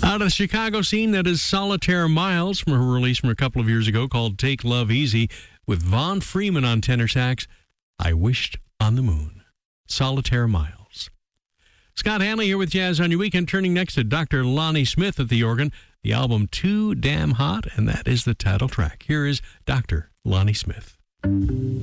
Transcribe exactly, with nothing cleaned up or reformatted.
Out of the Chicago scene, that is Solitaire Miles from her release from a couple of years ago called Take Love Easy with Vaughn Freeman on tenor sax. I Wished on the Moon. Solitaire Miles. Scott Hanley here with Jazz on Your Weekend, turning next to Doctor Lonnie Smith at the organ. The album Too Damn Hot, and that is the title track. Here is Doctor Lonnie Smith.